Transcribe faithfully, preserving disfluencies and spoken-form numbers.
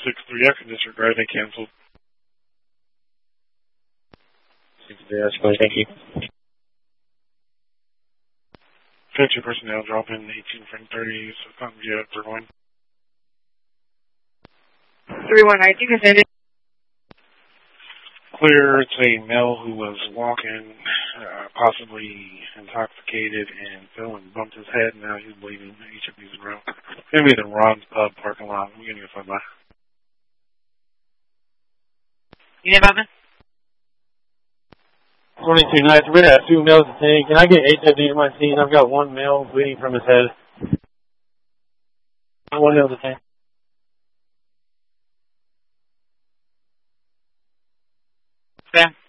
six three, I can disregard, they canceled. six three, that's fine, thank you. Fifty personnel drop in eighteen frame thirty, so come get for one. three one nine, you can send it. Clear, it's a male who was walking, uh, possibly intoxicated, and fell and bumped his head, and now he's bleeding. He should be in the road. Maybe the Ron's Pub parking lot. We're going to go find by. You know about that? twenty-two nights, we're going to have two males to take. Can I get H I D to my scene? I've got one male bleeding from his head. One male to take. Yeah.